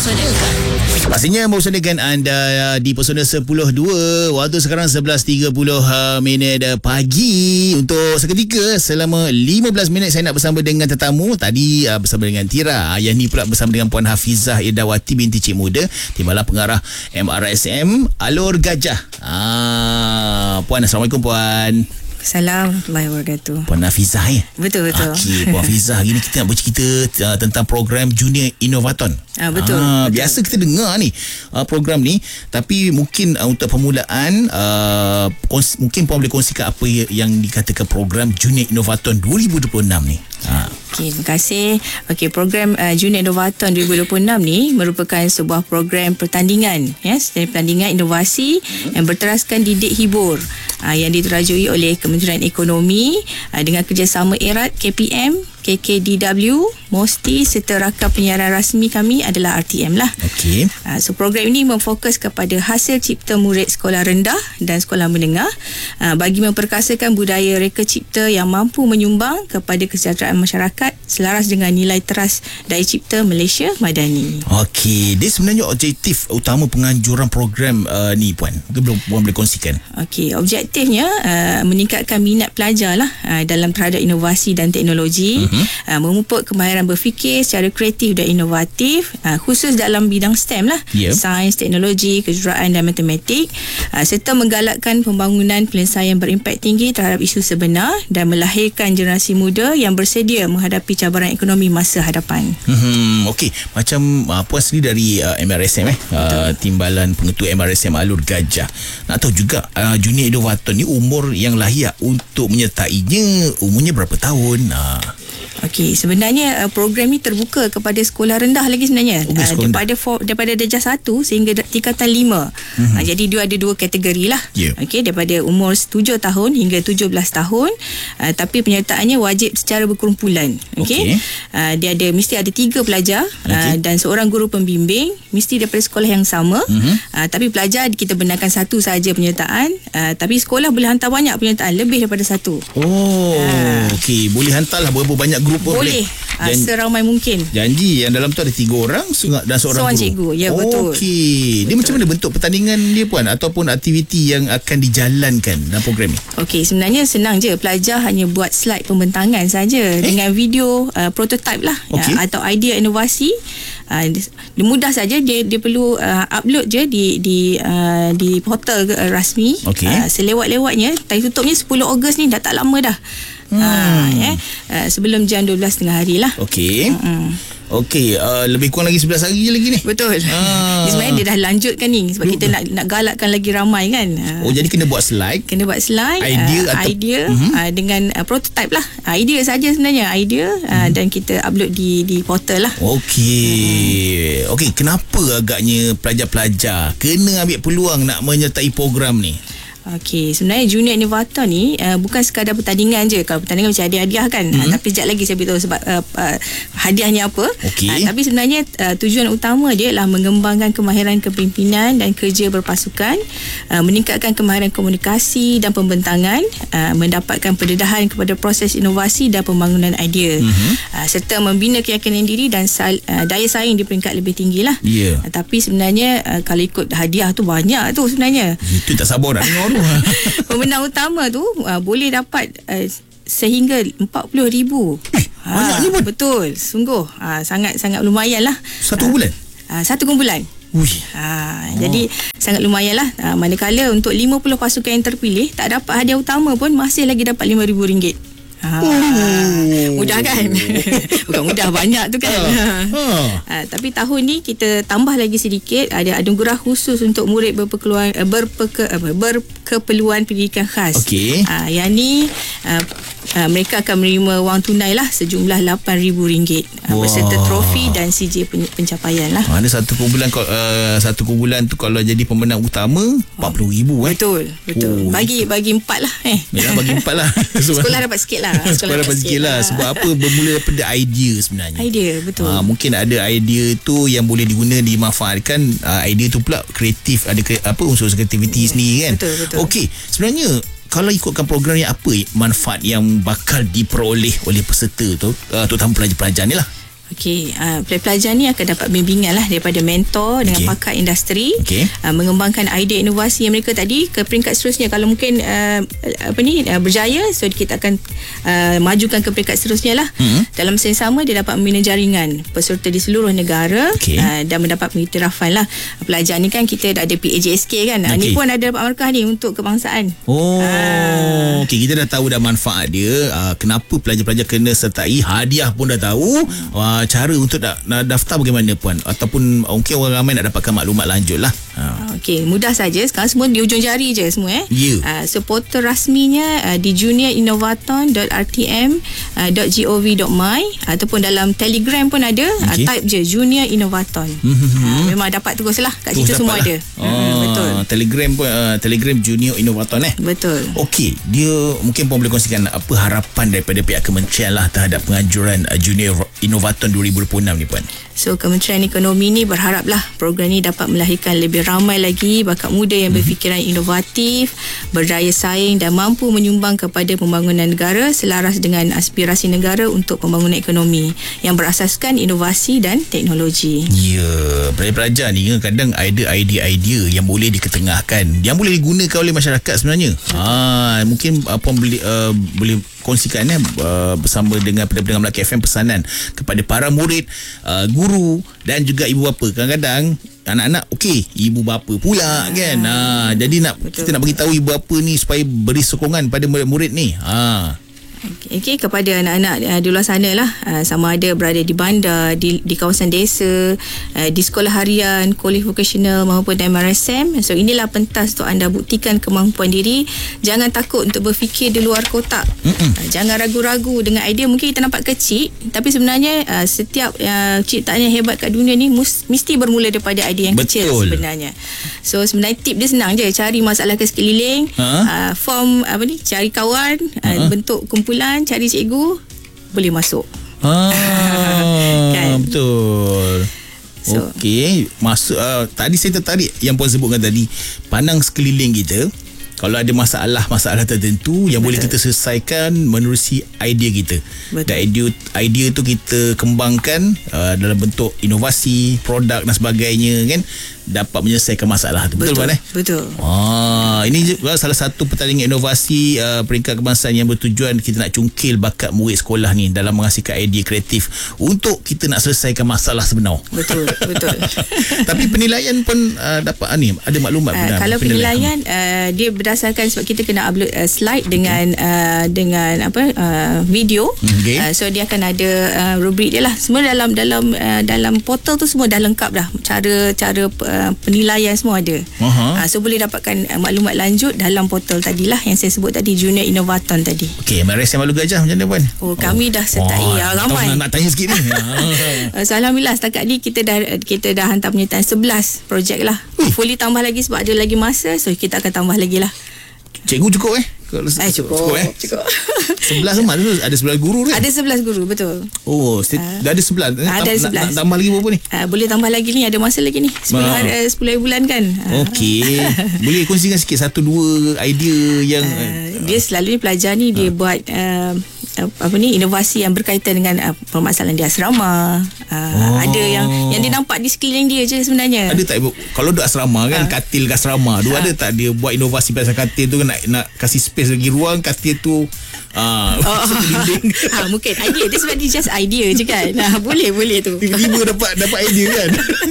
mempersonalkan. Pastinya mempersonalkan anda di Pesona 10.2. Waktu sekarang 11.30 minit pagi. Untuk seketika selama 15 minit saya nak bersama dengan tetamu. Tadi bersama dengan Tira. Yang ni pula bersama dengan Puan Hafizah Irdawati binti Cik Muda, Timbalan Pengarah MRSM Alur Gajah. Puan, Assalamualaikum Puan. Assalamualaikum warahmatullahi wabarakatuh. Puan Hafizah ya? Betul. Okey, Puan Hafizah, hari ni kita nak bercerita tentang program Junior Innovaton. Betul. Biasa kita dengar ni program ni, tapi mungkin untuk permulaan mungkin Puan boleh kongsikan apa yang dikatakan program Junior Innovaton 2026 ni. Okey, terima kasih. Okey, program Junior Innovaton 2026 ni merupakan sebuah program pertandingan, pertandingan inovasi yang berteraskan didik hibur yang diterajui oleh Kementerian Ekonomi dengan kerjasama erat KPM, KKDW, MOSTI serta rakam penyiaran rasmi kami adalah RTM lah. Okey. So program ini memfokus kepada hasil cipta murid sekolah rendah dan sekolah menengah bagi memperkasakan budaya reka cipta yang mampu menyumbang kepada kesejahteraan masyarakat selaras dengan nilai teras daya cipta Malaysia Madani. Okey, dia sebenarnya objektif utama penganjuran program ni Puan. Mungkin Puan boleh kongsikan. Okey, objektifnya meningkatkan minat pelajar lah dalam terhadap inovasi dan teknologi, memupuk kemahiran berfikir secara kreatif dan inovatif, khusus dalam bidang STEM lah, sains, teknologi, kejuruteraan dan matematik, serta menggalakkan pembangunan penyelesaian berimpak tinggi terhadap isu sebenar dan melahirkan generasi muda yang bersedia menghadapi cabaran ekonomi masa hadapan. Okey, macam Puan sendiri dari MRSM Timbalan Pengetua MRSM Alur Gajah. Nak tahu juga Junior Innovaton ni umur yang layak untuk menyertainya umurnya berapa tahun? Okey, sebenarnya program ni terbuka kepada sekolah rendah lagi sebenarnya. Daripada darjah 1 sehingga tingkatan 5. Jadi dia ada dua kategori lah. Okey, daripada umur 7 tahun hingga 17 tahun. Tapi penyertaannya wajib secara berkumpulan. Okey. Dia mesti ada 3 pelajar dan seorang guru pembimbing, mesti daripada sekolah yang sama. Tapi pelajar kita benarkan satu sahaja penyertaan. Tapi sekolah boleh hantar banyak penyertaan, lebih daripada satu. Okey, boleh hantarlah berapa banyak grup pun boleh. Seramai mungkin. Janji yang dalam tu ada 3 orang dan seorang guru. Cikgu. Ya, betul. Okey. Dia macam mana bentuk pertandingan dia Puan ataupun aktiviti yang akan dijalankan dalam program ni? Okey, sebenarnya senang je. Pelajar hanya buat slide pembentangan saja dengan video prototype lah, atau idea inovasi. Dia mudah saja, dia perlu upload je di portal rasmi. Selewat-lewatnya, tarikh tutupnya 10 Ogos ni, dah tak lama dah. Sebelum jam 12 tengah hari lah. Okey. Okey, lebih kurang lagi 11 hari lagi ni. Betul. Sebenarnya dia dah lanjutkan ni sebab kita nak galakkan lagi ramai kan. Jadi kena buat slide. Idea dengan prototype lah. Idea saja sebenarnya, dan kita upload di portal lah. Okey. Okey, kenapa agaknya pelajar-pelajar kena ambil peluang nak menyertai program ni? Okey, sebenarnya Junior Innovator ni bukan sekadar pertandingan je. Kalau pertandingan macam hadiah-hadiah kan. Tapi sekejap lagi saya beritahu sebab hadiahnya apa. Tapi sebenarnya tujuan utama dia adalah mengembangkan kemahiran kepimpinan dan kerja berpasukan, meningkatkan kemahiran komunikasi dan pembentangan, mendapatkan pendedahan kepada proses inovasi dan pembangunan idea, serta membina keyakinan diri dan daya saing di peringkat lebih tinggi lah. Tapi sebenarnya kalau ikut hadiah tu banyak tu sebenarnya. Itu tak sabar nak dengar. Pemenang utama tu boleh dapat sehingga 40,000. Banyaknya pun. Betul, sungguh sangat lumayan lah. Satu bulan? Satu kumpulan. Jadi sangat lumayan lah. Manakala untuk 50 pasukan yang terpilih tak dapat hadiah utama pun masih lagi dapat RM5,000. Mudah kan? Bukan mudah, banyak tu kan. Tapi tahun ni kita tambah lagi sedikit, ada anugerah khusus untuk murid berkeperluan pendidikan khas. Yang ni mereka akan menerima wang tunai lah sejumlah RM8,000 beserta trofi dan CJ pencapaian lah. Mana satu kumpulan tu kalau jadi pemenang utama RM40,000. Betul. Bagi 4 lah. Bagi 4 lah. Sekolah dapat sikit lah. Sekolah dapat sikit lah. Sebab apa? Bermula daripada idea sebenarnya. Betul. Mungkin ada idea tu yang boleh diguna, dimanfaatkan. Idea tu pula kreatif, ada unsur kreativiti sendiri kan. Betul. Okey, sebenarnya kalau ikutkan program ni, apa manfaat yang bakal diperoleh oleh peserta tu, terutama pelajar-pelajar ni lah? Okey, pelajar ni akan dapat bimbingan lah daripada mentor dengan pakar industri, mengembangkan idea inovasi yang mereka tadi ke peringkat seterusnya. Kalau mungkin berjaya, so kita akan majukan ke peringkat seterusnya lah. Dalam masa yang sama, dia dapat membina jaringan peserta di seluruh negara dan mendapat pengiktirafan lah. Pelajar ni kan kita dah ada PAJSK kan, ni pun ada dapat markah ni untuk kebangsaan. Okey, kita dah tahu dah manfaat dia, kenapa pelajar-pelajar kena sertai, hadiah pun dah tahu. Cara untuk nak daftar bagaimana puan, ataupun mungkin orang ramai nak dapatkan maklumat lanjut lah. Okey, mudah saja. Sekarang semua di ujung jari je semua. So portal rasminya di junior-innovaton.rtm.gov.my ataupun dalam Telegram pun ada. Type je Junior Innovaton. Memang dapat terus lah kat situ semua ada. Betul. Telegram pun Telegram Junior Innovaton Betul. Okey, dia mungkin pun boleh kongsikan apa harapan daripada pihak kementerian lah terhadap penganjuran Junior Innovaton 2026 ni puan. So Kementerian Ekonomi ni berharaplah program ni dapat melahirkan lebih ramai lagi bakat muda yang berfikiran inovatif, berdaya saing dan mampu menyumbang kepada pembangunan negara selaras dengan aspirasi negara untuk pembangunan ekonomi yang berasaskan inovasi dan teknologi. Pelajar ni kadang ada idea-idea yang boleh diketengahkan, yang boleh digunakan oleh masyarakat sebenarnya. Mungkin apa boleh kongsikan bersama dengan pendengar Melaka FM pesanan kepada para murid, guru dan juga ibu bapa. Kadang-kadang anak-anak ibu bapa pula kan. Jadi kita nak bagi tahu ibu bapa ni supaya beri sokongan pada murid-murid ni. Okey, kepada anak-anak di luar sana lah, sama ada berada di bandar, di kawasan desa, di sekolah harian, kolej vokasional maupun MRSM. So inilah pentas untuk anda buktikan kemampuan diri. Jangan takut untuk berfikir di luar kotak. Jangan ragu-ragu dengan idea. Mungkin kita nampak kecil, tapi sebenarnya setiap ciptaan yang hebat kat dunia ni mesti bermula daripada idea yang kecil sebenarnya. So sebenarnya tip dia senang je. Cari masalah ke sekeliling, form cari kawan, bentuk kumpulan, cari cikgu, boleh masuk. Kan? Betul. So, okey, masuk. Tadi saya tertarik yang puan sebutkan tadi, pandang sekeliling kita. Kalau ada masalah tertentu yang boleh kita selesaikan menerusi idea kita. Dan idea tu kita kembangkan dalam bentuk inovasi, produk dan sebagainya kan, dapat menyelesaikan masalah tu. Betul kan? Betul. Ini juga salah satu pertandingan inovasi peringkat kebangsaan yang bertujuan kita nak cungkil bakat murid sekolah ni dalam menghasilkan idea kreatif untuk kita nak selesaikan masalah sebenar. Betul. Tapi penilaian pun dapat ada maklumat. Kalau penilaian dia berdasarkan sebab kita kena upload slide dengan video. So dia akan ada rubrik dia lah. Semua dalam portal tu semua dah lengkap dah. Cara penilaian semua ada. So boleh dapatkan maklumat lanjut dalam portal tadilah yang saya sebut tadi, Junior Innovaton tadi. Okey, MRSM Malu Gajah macam mana puan? Kami dah sertai ramai. Nak tanya sikit ni. So alhamdulillah setakat ni kita dah hantar penyertaan 11 projek lah. Hopefully tambah lagi sebab ada lagi masa, so kita akan tambah lagi lah. Cikgu cukup Cukup 11 sama ada 11 guru kan? Ada 11 guru, betul. Dah ada 11. Ada 11. Nak tambah lagi berapa ni? Boleh tambah lagi ni, ada masa lagi ni. 10 bulan kan. Okey. Boleh kongsikan sikit 1-2 idea yang dia selalu ni pelajar ni dia buat inovasi yang berkaitan dengan permasalahan di asrama. Ada yang dia nampak di sekeliling dia je sebenarnya. Ada tak kalau duduk asrama kan, katil kat asrama tu ada tak dia buat inovasi pasal katil tu kan, nak kasih space lagi ruang katil tu mungkin idea dia sebab dia just idea je kan. Boleh tu. Tiba-tiba dapat idea kan.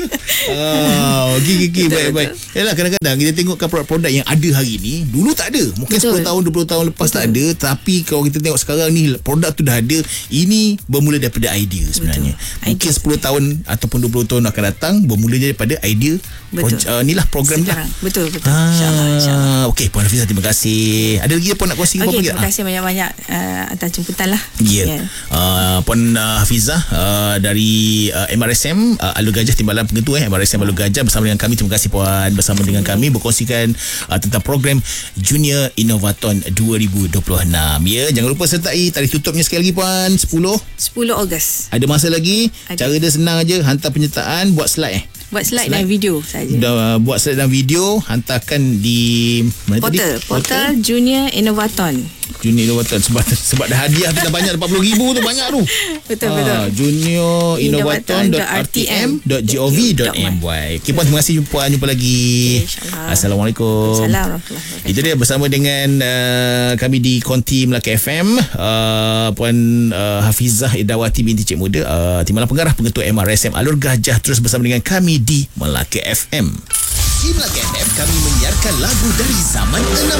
Okey, baik. Yalah, kadang-kadang kita tengokkan produk-produk yang ada hari ni, dulu tak ada. Mungkin 10 tahun 20 tahun lepas tak ada, tapi kalau kita tengok sekarang ni produk tu dah ada. Ini bermula daripada idea sebenarnya. Mungkin 10 tahun ataupun 20 tahun akan datang bermula daripada idea. Inilah program sekarang. Betul. InsyaAllah. Okey, Puan Hafizah, terima kasih. Ada lagi Puan nak kongsi apa lagi? Terima kasih banyak-banyak atas jemputan lah. Puan Hafizah dari MRSM Alur Gajah, Timbalan Pengetua MRSM Alur Gajah bersama dengan kami. Terima kasih Puan bersama dengan kami berkongsikan tentang program Junior Innovaton 2026. Jangan lupa sertai tarikh tutupnya sekali lagi Puan, 10 Ogos. Ada masa lagi. Cara dia senang aja, hantar penyertaan, buat slide Buat slide dan video saja. Buat slide dan video, hantarkan di portal Junior Innovaton. Junior Innovator sebab dah hadiah tu dah banyak, 40,000 tu banyak tu. Betul. juniorinnovator.rtm.gov.my. Okay puan, terima kasih, jumpa lagi. Assalamualaikum. Assalamualaikum. Itu dia bersama dengan kami di Konti Melaka FM, Puan Hafizah Idawati binti Cik Muda, Timbalan Pengarah Pengetua MRSM Alur Gajah, terus bersama dengan kami di Melaka FM. Di Melaka FM kami menyiarkan lagu dari zaman 60.